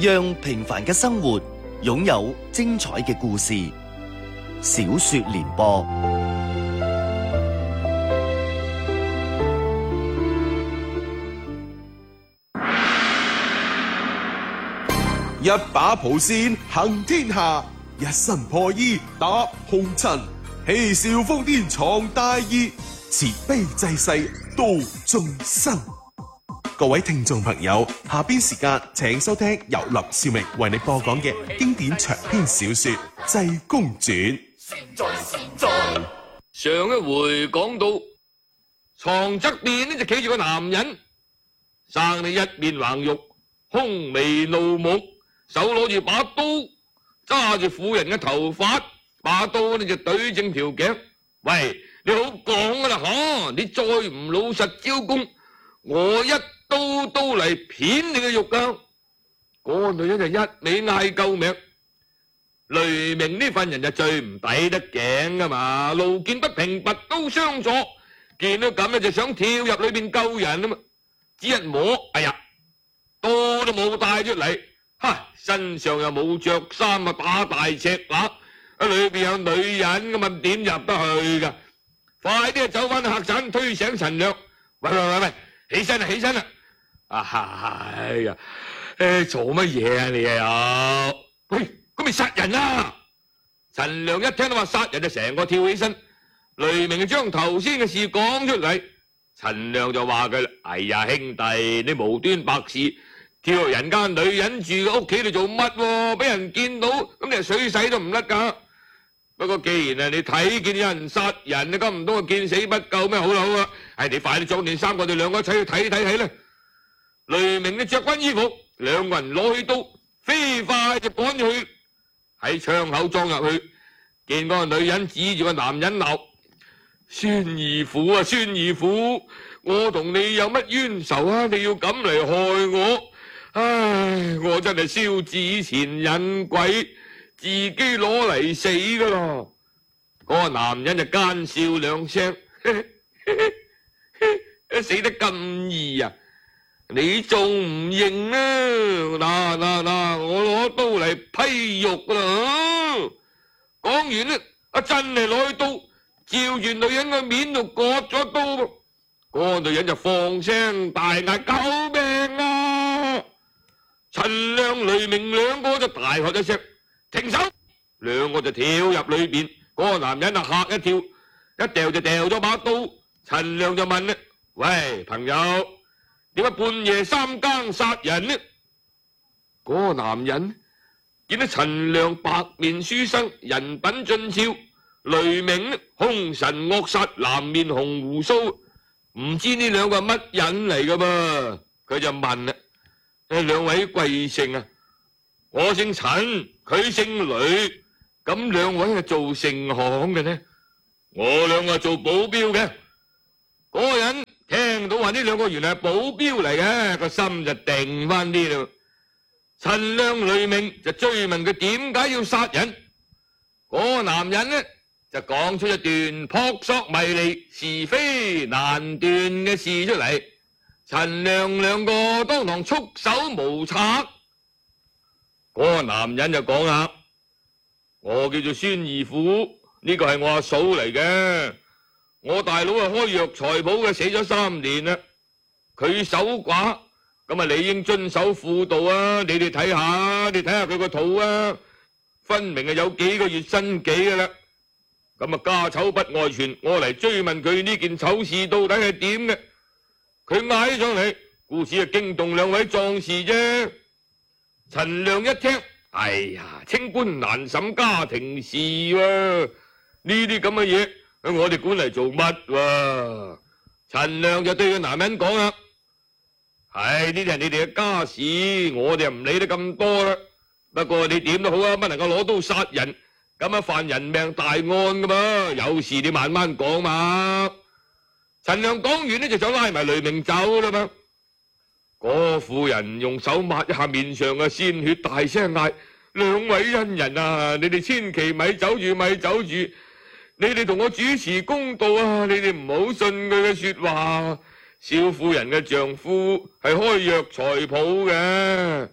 讓平凡嘅生活擁有精彩嘅故事。小說聯播， 一把蒲扇行天下，一身破衣打紅塵，嬉笑瘋癲闖大義，慈悲濟世度眾生。各位聽眾朋友，下邊時間請收聽由林少明為你播講嘅經典長篇小說《濟公傳》。 上一回講到床側邊呢就企住個男人，生你一面橫肉，兇眉怒目，手攞住把刀，揸住婦人嘅頭髮，把刀呢就對正條頸。喂，你好講噶啦吓，你再唔老實招供，我一刀刀嚟片你嘅肉噶。嗰個女人就一味嗌救命。雷鳴呢份人就最唔抵得頸噶嘛，路見不平拔刀相助，見到咁咧就想跳入裏邊救人啊嘛，只一摸，哎呀，刀都冇帶出嚟，身上又冇着衫啊，打大赤乸，裏邊有女人噶嘛，點入得去噶？快啲走翻去客棧推醒陳亮，喂，起身啦，起身啦！哎呀，做乜嘢啊你啊？喂！咁咪殺人啦！陳亮一聽到話殺人就成個跳起身，雷鳴就將頭先嘅事講出嚟。陳亮就話佢啦：哎呀，兄弟，你無端白事跳入人家女人住嘅屋企度做乜？俾人見到咁你水洗都唔甩噶。不過既然你睇見有人殺人，你咁唔通見死不救咩？好啦好啦，你快啲裝件衫，我哋兩個一齊去睇睇啦。雷鳴就着翻衣服，兩個人攞起刀，飛快就趕去。喺窗口裝入去，見嗰個女人指住個男人鬧：孫義父啊，孫義父，我同你有乜冤仇啊？你要咁嚟害我？唉，我真係燒紙錢引鬼，自己攞嚟死噶咯！嗰個男人就奸笑兩聲，死得咁易啊！你仲唔認啊？嗱，我攞刀嚟批肉啦！講完呢，真係攞起刀，照住女人嘅面度割咗刀。嗰個女人就放聲大嗌：救命啊！陳亮、雷鳴兩個就大喝一聲：停手！兩個就跳入裏邊。嗰個男人啊嚇一跳，一掉就掉咗把刀。陳亮就問啦：喂，朋友，點解半夜三更殺人呢？嗰個男人見到陳亮白面書生，人品俊俏，雷鳴凶神惡煞，藍面紅鬍鬚，唔知呢兩個係乜人嚟噶噃？佢就問啦：兩位貴姓啊？我姓陳，佢姓雷，咁兩位係做盛行嘅呢？我兩個做保鏢嘅。嗰個人聽到話呢兩個原來係保鏢嚟嘅，個心就定翻啲咯。陳亮、雷鳴就追問佢點解要殺人。嗰個男人呢就講出一段撲朔迷離、是非難斷嘅事出嚟。陳亮兩個當堂束手無策。嗰個男人就講啦：我叫做孫義父，呢個係我阿嫂嚟嘅。我大佬係開藥材鋪嘅，死咗3年啦。佢守寡，咁啊理應遵守婦道啊！你哋睇下佢個肚啊，分明係有幾個月身紀噶啦。咁啊家醜不外傳，我嚟追問佢呢件醜事到底係點嘅。佢嗌上嚟，故此係驚動兩位壯士啫。陳亮一聽，哎呀，清官難審家庭事喎，呢啲咁嘅嘢。我哋管嚟做乜？陳亮就對個男人講啦：係呢啲係你哋嘅家事，我哋唔理得咁多啦。不過你點都好啊，不能夠攞刀殺人，咁啊犯人命大案噶嘛。有事你慢慢講嘛。陳亮講完呢，就想拉埋雷鳴走啦嘛。嗰婦人用手抹一下面上嘅鮮血，大聲嗌：兩位恩人啊，你哋千祈咪走住，咪走住！你哋同我主持公道啊！你哋唔好信佢嘅說話。少婦人嘅丈夫係開藥材鋪嘅，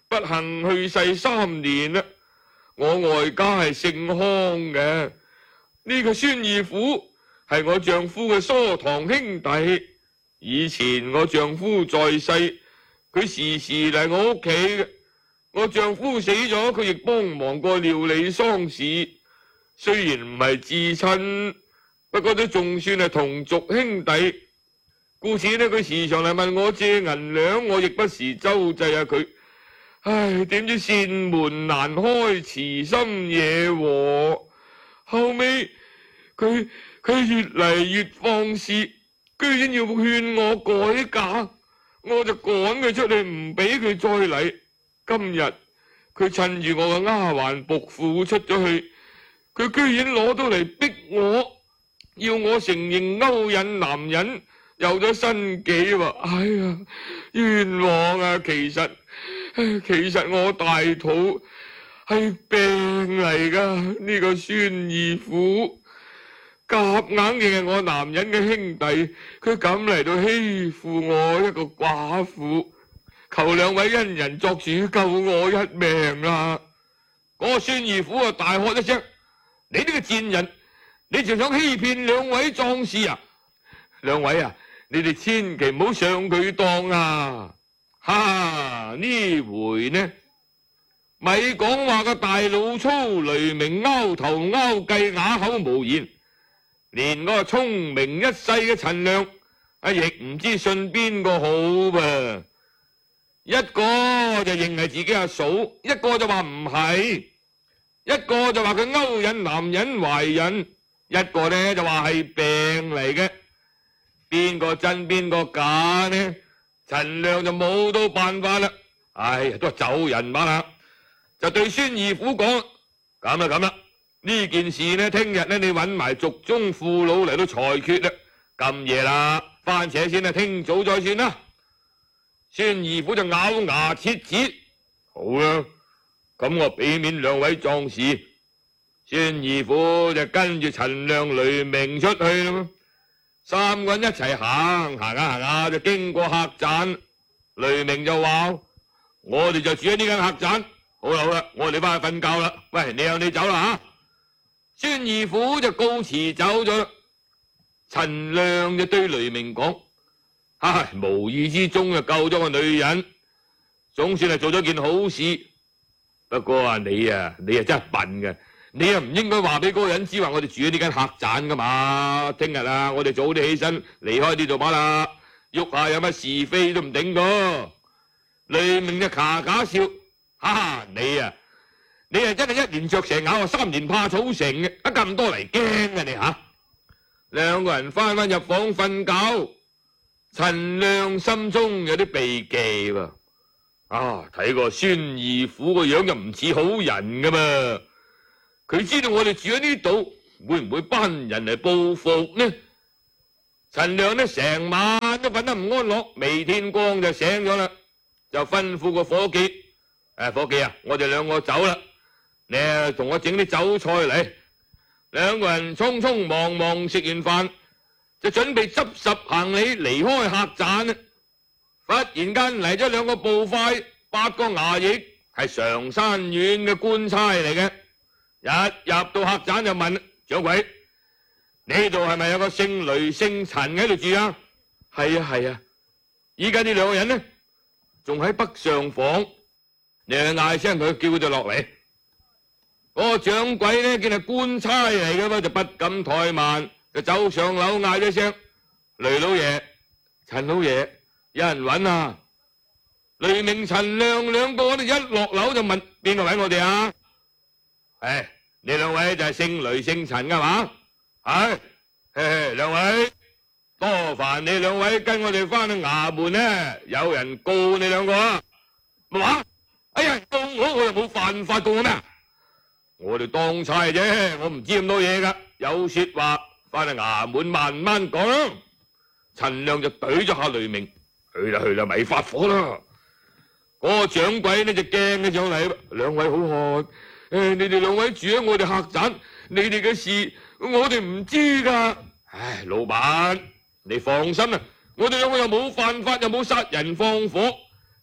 不幸去世3年啦。我外家係姓康嘅，呢個孫二虎係我丈夫嘅疏堂兄弟。以前我丈夫在世，佢時時嚟我屋企嘅。我丈夫死咗，佢亦幫忙過料理喪事。雖然唔係至親，不過都仲算係同族兄弟。故此呢，佢時常嚟問我借銀兩，我亦不時周濟下佢。唉，點知扇門難開，慈心惹禍。後尾佢越嚟越放肆，居然要勸我改嫁，我就趕佢出去，唔俾佢再嚟。今日佢趁住我嘅丫鬟僕婦出咗去，佢居然攞到嚟逼我，要我承認勾引男人，有咗身紀喎。哎呀，冤枉啊！其實我大肚係病嚟噶，呢個孫二虎夾硬嘅係我男人嘅兄弟，佢咁嚟到欺負我一個寡婦，求兩位恩人作主救我一命啦！嗰個孫二虎啊，大喝一聲：你呢個賤人，你仲想欺騙兩位壯士啊？兩位啊，你哋千祈唔好上佢當啊！哈！呢回呢，咪講話個大老粗雷鳴拗頭拗計，啞口無言，連嗰個聰明一世嘅陳亮亦唔知信邊個好噃。一個就認係自己阿嫂，一個就話唔係，一個就話佢勾引男人懷孕，一個呢就話係病嚟嘅。邊個真邊個假呢？陳亮就冇到辦法啦，哎呀，都係走人馬啦，就對孫二虎講：咁啦，呢件事呢，聽日呢你揾埋族中父老嚟到裁決啦。咁夜啦，翻扯先啦，聽早再算啦。孫二虎就咬牙切齒：好啦，咁我俾面兩位壯士。孫二虎就跟住陳亮、雷鳴出去啦。三個人一齊行下就經過客棧，雷鳴就話：我哋就住喺呢間客棧。好啦，我哋翻去瞓覺啦。喂，你有你走啦吓。孫二虎就告辭走咗啦。陳亮就對雷鳴講：唉，無意之中就救咗個女人，總算係做咗件好事。不過啊，你真係笨嘅。你又唔應該話俾嗰個人知話我哋住喺呢間客棧噶嘛？聽日啊，我哋早啲起身離開呢度把啦，喐下有乜是非都唔定噶。雷鳴就咔咔笑：哈哈，你真係一年着蛇咬，3年怕草繩嘅，咁多嚟驚啊你吓！兩個人翻入房瞓覺，陳亮心中有啲避忌喎。睇個孫二虎個樣又唔似好人噶嘛。佢知道我哋住喺呢度，會唔會班人嚟報復呢？陳亮呢成晚都瞓得唔安樂，未天光就醒咗啦，就吩咐個伙計：伙計啊，我哋兩個走啦，你同我整啲酒菜嚟。兩個人匆匆忙忙食完飯，就準備執拾行李離開客棧。忽然間嚟咗2個捕快，8個衙役，係常山縣嘅官差嚟嘅。一入到客棧就問掌櫃：呢度係咪有個姓雷姓陳喺度住啊？係啊，依家呢2個人呢，仲喺北上房。你嗌聲佢，叫佢哋落嚟。嗰個掌櫃呢，見係官差嚟嘅嘛，就不敢怠慢，就走上樓嗌咗聲：雷老爺、陳老爺，有人揾啊！雷鳴、陳亮2個呢，一落樓就問：邊個揾我哋啊？你2位就係姓雷姓陳噶嘛？兩位多煩你2位跟我哋翻去衙門呢，有人告你2個啊！乜話？哎呀，告我又冇犯法告我咩？我哋當差啫，我唔知咁多嘢噶，有說話翻去衙門慢慢講。陳亮就懟咗下雷鳴：去啦，咪發火啦！嗰個掌櫃呢就驚咗上嚟：2位好漢。你哋2位住喺我哋客棧，你哋嘅事我哋唔知噶。老闆，你放心啦，我哋2個又冇犯法，又冇殺人放火，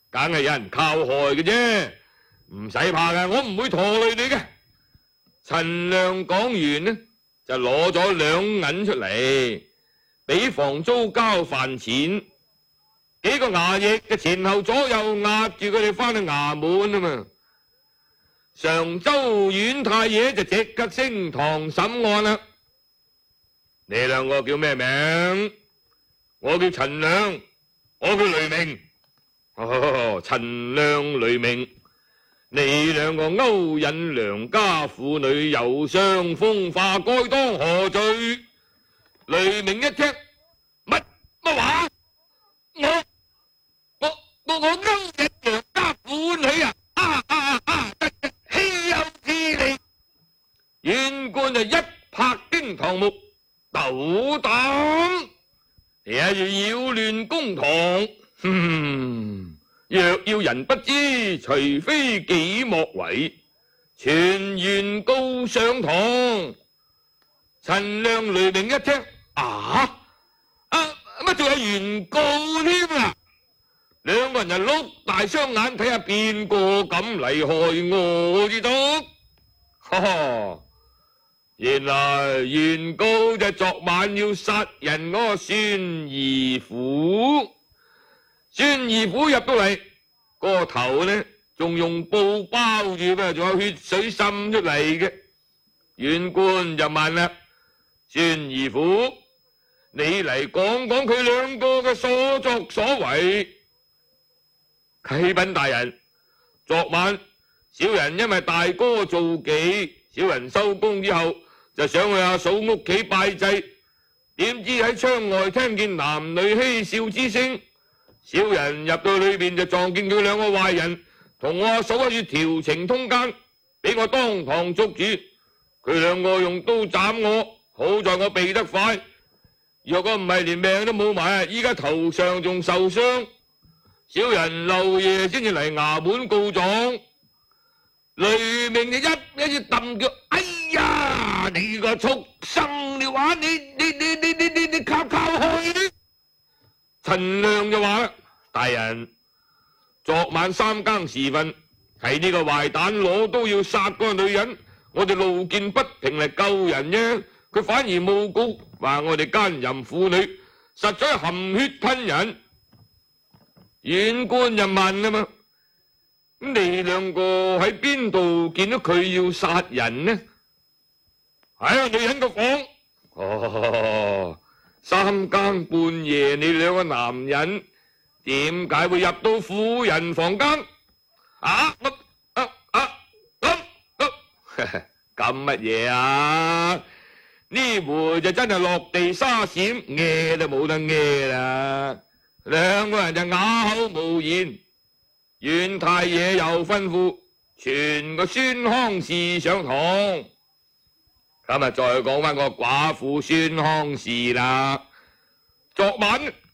梗係有人靠害嘅啫，唔使怕嘅，我唔會拖累你嘅。陳亮講完呢，就攞咗2銀出嚟，俾房租交飯錢。幾個衙役嘅前後左右壓住佢哋翻去衙門啊嘛。常州縣太爺就即刻升堂審案啦。你兩個叫咩名？我叫陳亮，我叫雷鳴。陳亮、雷鳴，你兩個勾引良家婦女，有傷風化，該當何罪？雷鳴一聽，乜話？我勾引良家婦女啊！豈有此理！縣官就一拍驚堂木，斗膽！你係擾亂公堂，若要人不知，除非己莫為。全縣告上堂。陳亮、雷鳴一聽，乜仲有原告添啊？兩個人就碌大雙眼睇下邊個敢嚟害我至得。原來原告就昨晚要殺人嗰個孫二虎。孫二虎入到嚟，個頭呢仲用布包住咩？仲有血水滲出嚟嘅。縣官就問啦：孫二虎，你嚟講講佢兩個嘅所作所為。啟稟大人，昨晚小人因為大哥做妓，小人收工之後就想去阿嫂屋企拜祭，點知喺窗外聽見男女嬉笑之聲，小人入到裏邊就撞見佢兩個壞人同我阿嫂喺度調情通姦，俾我當堂捉住，佢兩個用刀斬我，好在我避得快，若果唔係連命都冇埋，依家頭上仲受傷。小人漏夜先至嚟衙門告狀。雷鳴就一揼腳，哎呀！你個畜生，你話你靠去！陳亮就話啦：大人，昨晚3更時分，係呢個壞蛋攞刀要殺嗰個女人，我哋路見不平嚟救人啫，佢反而誣告話我哋奸淫婦女，實在含血噴人。縣官就問啊嘛：咁你兩個喺邊度見到佢要殺人呢？喺女人個房。3更半夜，你兩個男人點解會入到婦人房間？咁乜嘢啊？呢回就真係落地沙閃，嗌都冇得嗌啦。兩個人就啞口無言。縣太爺又吩咐傳個孫康氏上堂。今日再講翻個寡婦孫康氏啦。昨晚